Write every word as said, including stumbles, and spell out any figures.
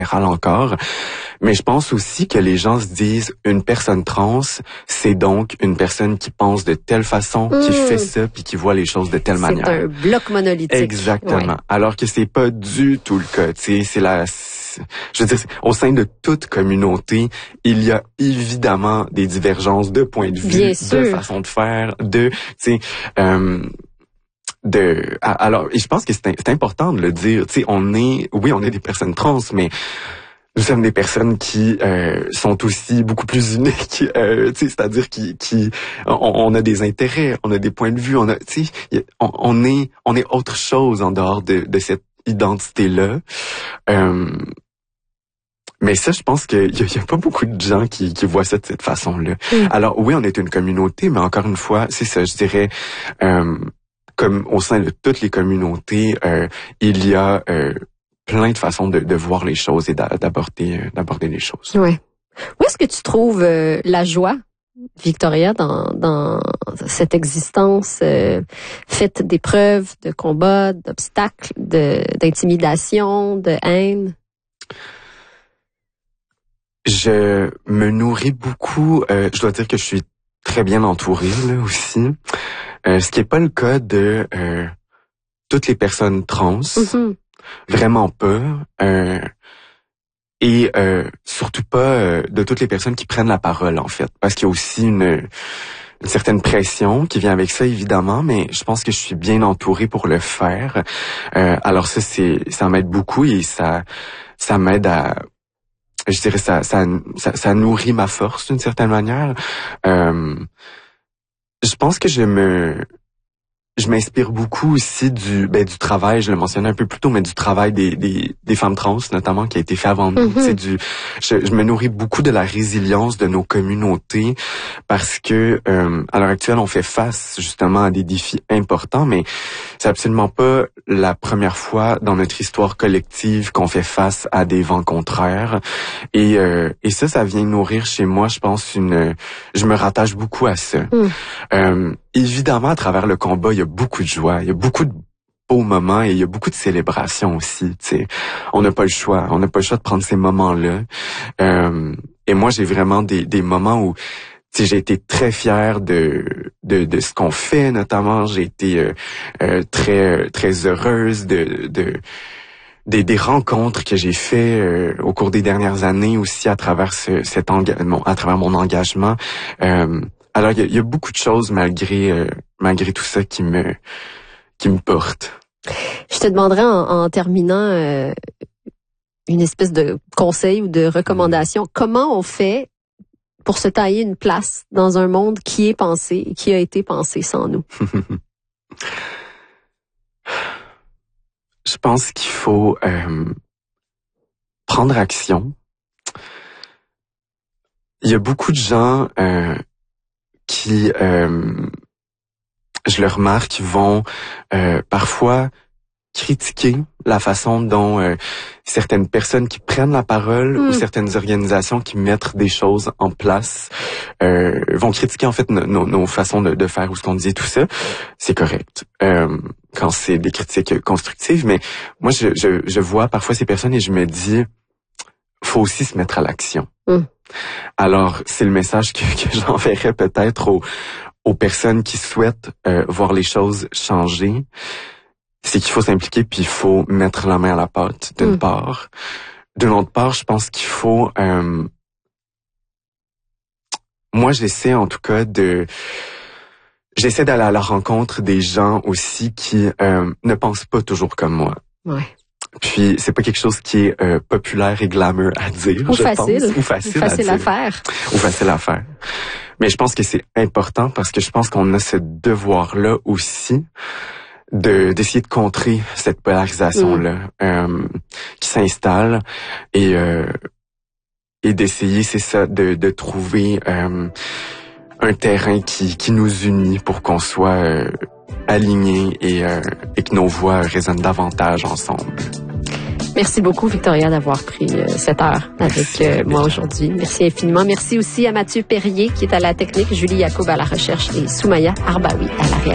général encore. Mais je pense aussi que les gens se disent une personne trans, c'est donc une personne qui pense de telle façon, mmh. qui fait ça, puis qui voit les choses de telle c'est manière. C'est un bloc monolithique. Exactement. Ouais. Alors que c'est pas du tout le cas. Tu sais, c'est la, je veux dire, au sein de toute communauté, il y a évidemment des divergences de points de vue, Bien de sûr. façon de faire, de, tu sais. Euh, de alors et je pense que c'est, c'est important de le dire, tu sais, on est oui on est des personnes trans, mais nous sommes des personnes qui euh, sont aussi beaucoup plus uniques, euh, tu sais, c'est-à-dire qui qui on, on a des intérêts, on a des points de vue, on a tu sais on, on est on est autre chose en dehors de de cette identité là. Euh, Mais ça, je pense qu'il y, y a pas beaucoup de gens qui, qui voient ça de cette façon-là. Mm. Alors oui, on est une communauté, mais encore une fois, c'est ça, je dirais, euh, comme au sein de toutes les communautés, euh, il y a euh, plein de façons de, de voir les choses et d'aborder, d'aborder les choses. Ouais. Où est-ce que tu trouves euh, la joie, Victoria, dans, dans cette existence euh, faite d'épreuves, de combats, d'obstacles, de, d'intimidation, de haine? Je me nourris beaucoup. Euh, je dois dire que je suis très bien entourée là aussi. Euh, ce qui est pas le cas de euh, toutes les personnes trans. Mm-hmm. Vraiment pas. Euh, et euh, surtout pas euh, de toutes les personnes qui prennent la parole, en fait. Parce qu'il y a aussi une, une certaine pression qui vient avec ça, évidemment, mais je pense que je suis bien entourée pour le faire. Euh, alors ça, c'est ça m'aide beaucoup et ça ça m'aide à... Je dirais ça, ça, ça, ça nourrit ma force d'une certaine manière. Euh, je pense que je me, je m'inspire beaucoup aussi du, ben du travail. Je le mentionnais un peu plus tôt, mais du travail des des, des femmes trans notamment qui a été fait avant nous. Mm-hmm. C'est du, je, je me nourris beaucoup de la résilience de nos communautés parce que euh, à l'heure actuelle on fait face justement à des défis importants, mais c'est absolument pas la première fois dans notre histoire collective qu'on fait face à des vents contraires. Et euh, et ça, ça vient nourrir chez moi, je pense, une... Je me rattache beaucoup à ça. Mm. Euh, évidemment, à travers le combat, il y a beaucoup de joie, il y a beaucoup de beaux moments et il y a beaucoup de célébrations aussi. Tu sais, on n'a pas le choix, on n'a pas le choix de prendre ces moments-là. Euh, et moi, j'ai vraiment des, des moments où T'sais, j'ai été très fière de de, de ce qu'on fait, notamment. J'ai été euh, euh, très très heureuse de de des, des rencontres que j'ai fait euh, au cours des dernières années aussi à travers ce, cet engagement, à travers mon engagement. Euh, alors il y a, y a beaucoup de choses malgré euh, malgré tout ça qui me qui me portent. Je te demanderais en, en terminant euh, une espèce de conseil ou de recommandation. Comment on fait pour se tailler une place dans un monde qui est pensé et qui a été pensé sans nous? Je pense qu'il faut euh, prendre action. Il y a beaucoup de gens euh, qui, euh, je le remarque, vont euh, parfois critiquer la façon dont euh, certaines personnes qui prennent la parole mmh. ou certaines organisations qui mettent des choses en place euh, vont critiquer en fait nos, nos, nos façons de, de faire ou ce qu'on dit, tout ça. C'est correct euh, quand c'est des critiques constructives, mais moi je, je, je vois parfois ces personnes et je me dis faut aussi se mettre à l'action. Mmh. Alors c'est le message que, que j'enverrais peut-être aux, aux personnes qui souhaitent euh, voir les choses changer. C'est qu'il faut s'impliquer puis il faut mettre la main à la pâte d'une mmh. part. D'une autre part, je pense qu'il faut... Euh, moi, j'essaie en tout cas de... J'essaie d'aller à la rencontre des gens aussi qui euh, ne pensent pas toujours comme moi. Ouais. Puis, c'est pas quelque chose qui est euh, populaire et glamour à dire, Ou je facile. pense. Ou facile. Ou facile à, à dire. faire. Ou facile à faire. Mais je pense que c'est important parce que je pense qu'on a ce devoir-là aussi de d'essayer de contrer cette polarisation-là mmh. euh, qui s'installe et euh, et d'essayer, c'est ça, de, de trouver euh, un terrain qui, qui nous unit pour qu'on soit euh, alignés et, euh, et que nos voix résonnent davantage ensemble. Merci beaucoup, Victoria, d'avoir pris euh, cette heure avec euh, moi aujourd'hui. Merci infiniment. Merci aussi à Mathieu Perrier, qui est à la technique, Julie Yacoub à la recherche et Soumaya Arbaoui à la réalisation.